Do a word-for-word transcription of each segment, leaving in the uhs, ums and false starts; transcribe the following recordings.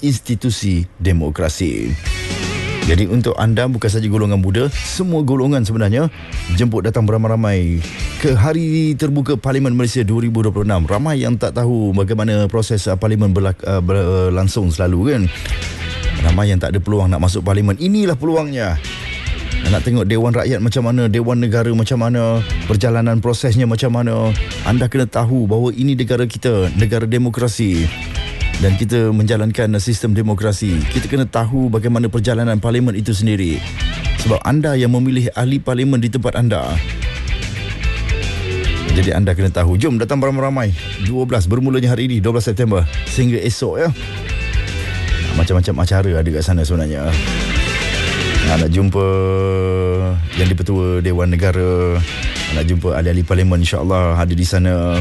institusi demokrasi. Jadi untuk anda, bukan saja golongan muda, semua golongan sebenarnya jemput datang beramai-ramai ke Hari Terbuka Parlimen Malaysia dua ribu dua puluh enam. Ramai yang tak tahu bagaimana proses uh, Parlimen berlak- uh, berlangsung selalu kan. Ramai yang tak ada peluang nak masuk Parlimen. Inilah peluangnya. Nak tengok Dewan Rakyat macam mana, Dewan Negara macam mana, perjalanan prosesnya macam mana. Anda kena tahu bahawa ini negara kita, negara demokrasi. Dan kita menjalankan sistem demokrasi. Kita kena tahu bagaimana perjalanan parlimen itu sendiri. Sebab anda yang memilih ahli parlimen di tempat anda. Jadi anda kena tahu. Jom datang beramai-ramai. dua belas bermulanya hari ini, dua belas September sehingga esok ya. Macam-macam acara ada kat sana sebenarnya. Nak jumpa yang di-Pertua Dewan Negara, nak jumpa ahli-ahli parlimen, insya-Allah ada di sana.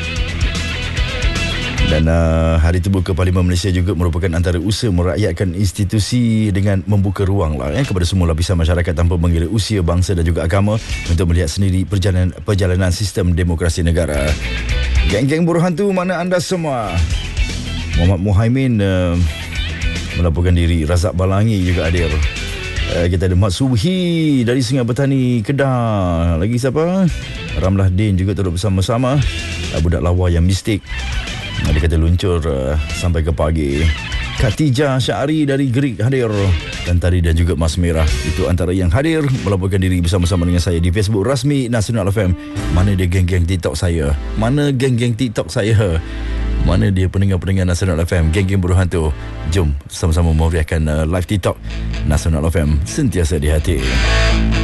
Dan uh, Hari Terbuka Parlimen Malaysia juga merupakan antara usaha merakyatkan institusi dengan membuka ruang lah, eh, kepada semua lapisan masyarakat tanpa mengira usia, bangsa dan juga agama untuk melihat sendiri perjalanan, perjalanan sistem demokrasi negara. Geng-geng buruh hantu, mana anda semua? Muhammad Muhaimin uh, melaporkan diri. Razak Balangi juga hadir. Uh, kita ada Mat Subhi dari Sungai Petani, Kedah. Lagi siapa? Ramlah Din juga turut bersama-sama. Uh, budak lawa yang mistik. Dia kata luncur uh, sampai ke pagi. Khatijah Syari dari Gerik hadir. Dan Tari dan juga Mas Merah. Itu antara yang hadir melaporkan diri bersama-sama dengan saya di Facebook rasmi Nasional F M. Mana dia geng-geng TikTok saya? Mana geng-geng TikTok saya? Mana dia pendengar-pendengar Nasional F M? Geng-geng buruh hantu. Jom sama-sama memeriahkan uh, live TikTok Nasional F M. Sentiasa di hati.